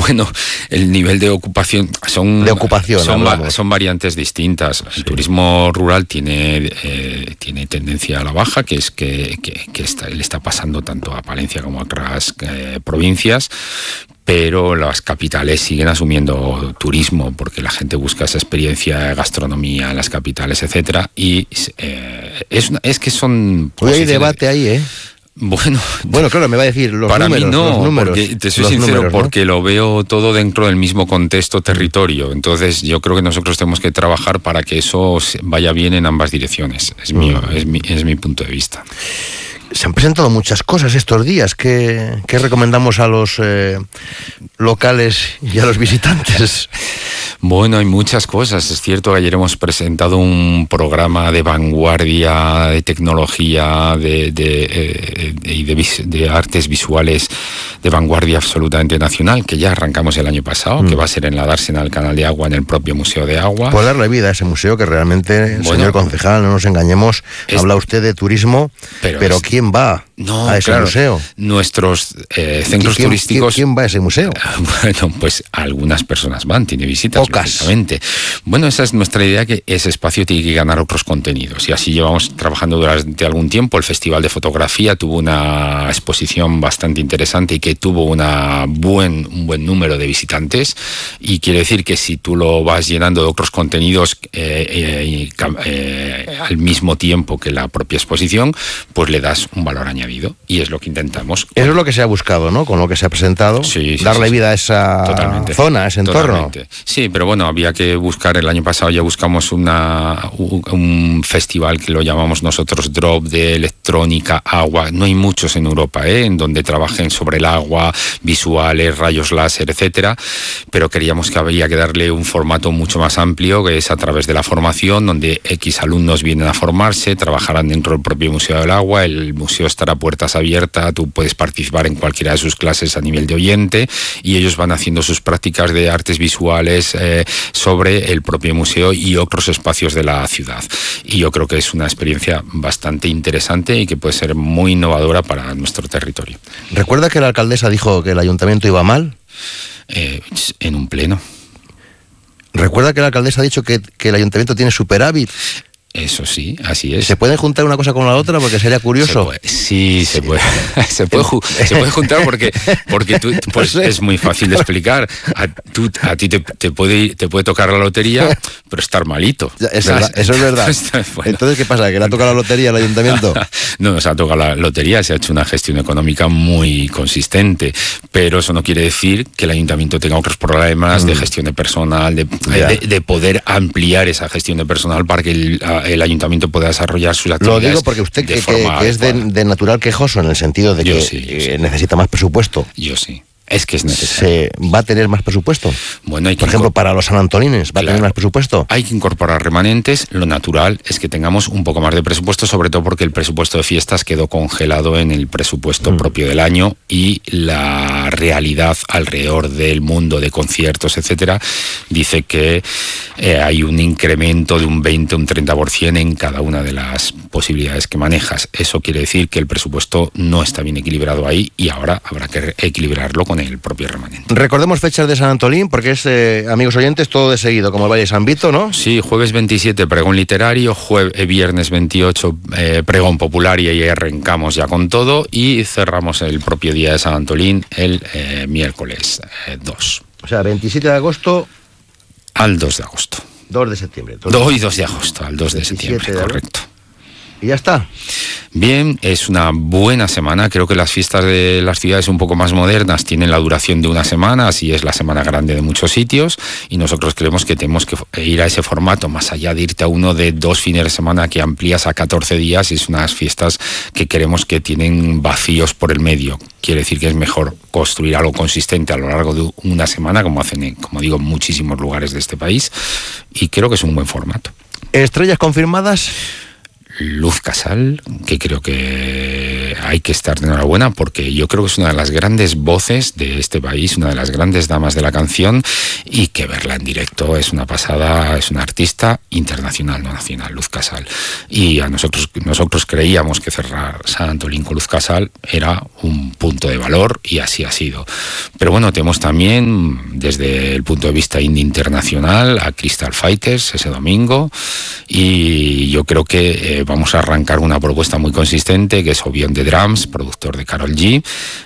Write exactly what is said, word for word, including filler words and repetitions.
Bueno, el nivel de ocupación son, de ocupación, son, va, son variantes distintas. El sí. turismo rural tiene, eh, tiene tendencia a la baja, que es que, que, que está, le está pasando tanto a Palencia como a otras eh, provincias, pero las capitales siguen asumiendo turismo porque la gente busca esa experiencia de gastronomía en las capitales, etcétera, y eh, es, es que son... Hoy hay debate ahí, ¿eh? Bueno, bueno, claro, me va a decir los para números, mí no, los números, porque te soy los sincero, números, ¿no? porque lo veo todo dentro del mismo contexto territorio. Entonces, yo creo que nosotros tenemos que trabajar para que eso vaya bien en ambas direcciones. Es mi, mm. es mi, es mi punto de vista. Se han presentado muchas cosas estos días. ¿Qué, qué recomendamos a los eh, locales y a los visitantes? Bueno, hay muchas cosas. Es cierto que ayer hemos presentado un programa de vanguardia, de tecnología, de, de, de, de, de, de artes visuales de vanguardia absolutamente nacional, que ya arrancamos el año pasado, mm. que va a ser en la Dársena, el Canal de Agua, en el propio Museo de Agua. Por darle vida a ese museo, que realmente, bueno, señor concejal, no nos engañemos, es, habla usted de turismo, pero, pero es, ¿quién va no, a ese claro, museo? Nuestros eh, centros ¿Quién, turísticos... ¿quién, ¿Quién va a ese museo? Bueno, pues algunas personas van, tiene visitas. Pocas. Bueno, esa es nuestra idea, que ese espacio tiene que ganar otros contenidos, y así llevamos trabajando durante algún tiempo. El Festival de Fotografía tuvo una exposición bastante interesante y que tuvo una buen, un buen número de visitantes, y quiere decir que si tú lo vas llenando de otros contenidos eh, eh, eh, al mismo tiempo que la propia exposición, pues le das un valor añadido, y es lo que intentamos. Eso es lo que se ha buscado, ¿no? Con lo que se ha presentado, sí, sí, darle sí, vida a esa totalmente, zona, a ese entorno. Totalmente. Sí, pero bueno, había que buscar, el año pasado ya buscamos una, un festival que lo llamamos nosotros Drop, de electrónica, agua. No hay muchos en Europa, ¿eh? En donde trabajen sobre el agua, visuales, rayos láser, etcétera, pero queríamos que había que darle un formato mucho más amplio, que es a través de la formación, donde X alumnos vienen a formarse, trabajarán dentro del propio Museo del Agua, el museo estará a puertas abiertas, tú puedes participar en cualquiera de sus clases a nivel de oyente, y ellos van haciendo sus prácticas de artes visuales eh, sobre el propio museo y otros espacios de la ciudad. Y yo creo que es una experiencia bastante interesante y que puede ser muy innovadora para nuestro territorio. ¿Recuerda que la alcaldesa dijo que el ayuntamiento iba mal? Eh, en un pleno. ¿Recuerda que la alcaldesa ha dicho que, que el ayuntamiento tiene superávit? Eso sí, así es. ¿Se pueden juntar una cosa con la otra? Porque sería curioso. Se puede, sí, se puede. Se puede, se puede juntar porque, porque tú, pues, no sé. Es muy fácil de explicar. A, tú, a ti te, te, puede, te puede tocar la lotería, pero estar malito. Eso, ¿verdad? Eso es verdad. Bueno. Entonces, ¿qué pasa? ¿Que le ha tocado la lotería al ayuntamiento? No nos ha tocado la lotería, se ha hecho una gestión económica muy consistente, pero eso no quiere decir que el ayuntamiento tenga otros problemas mm. de gestión de personal, de, de, de poder ampliar esa gestión de personal para que el, el ayuntamiento pueda desarrollar sus actividades. Lo digo porque usted que, que, que es de, de natural quejoso, en el sentido de yo que sí, eh, sí. necesita más presupuesto. Yo sí. Es que es necesario. ¿Se va a tener más presupuesto? Bueno, hay que Por ejemplo, para los sanantolines, ¿va claro, a tener más presupuesto? Hay que incorporar remanentes. Lo natural es que tengamos un poco más de presupuesto, sobre todo porque el presupuesto de fiestas quedó congelado en el presupuesto mm. propio del año, y la realidad alrededor del mundo de conciertos, etcétera, dice que eh, hay un incremento de un veinte, un treinta por ciento en cada una de las posibilidades que manejas. Eso quiere decir que el presupuesto no está bien equilibrado ahí, y ahora habrá que equilibrarlo con el propio remanente. Recordemos fechas de San Antolín, porque es, eh, amigos oyentes, todo de seguido, como el Valle de San Vito, ¿no? Sí, jueves veintisiete, pregón literario, jueves, viernes veintiocho, eh, pregón popular, y ahí arrancamos ya con todo, y cerramos el propio día de San Antolín el eh, miércoles eh, dos. O sea, veintisiete de agosto... Al dos de agosto. dos de septiembre. dos y dos de agosto, al dos de septiembre, de correcto. ¿Y ya está? Bien, es una buena semana. Creo que las fiestas de las ciudades un poco más modernas tienen la duración de una semana, así es la semana grande de muchos sitios, y nosotros creemos que tenemos que ir a ese formato, más allá de irte a uno de dos fines de semana que amplías a catorce días, y es unas fiestas que queremos que tienen vacíos por el medio. Quiere decir que es mejor construir algo consistente a lo largo de una semana, como hacen, en, como digo, en muchísimos lugares de este país, y creo que es un buen formato. ¿Estrellas confirmadas? Luz Casal, que creo que hay que estar de enhorabuena porque yo creo que es una de las grandes voces de este país, una de las grandes damas de la canción, y que verla en directo es una pasada. Es una artista internacional, no nacional, Luz Casal. Y a nosotros, nosotros creíamos que cerrar Sant Antolín con Luz Casal era un punto de valor y así ha sido. Pero bueno, tenemos también desde el punto de vista indie internacional a Crystal Fighters ese domingo, y yo creo que eh, vamos a arrancar una propuesta muy consistente que es Obion The Drums, productor de Karol G,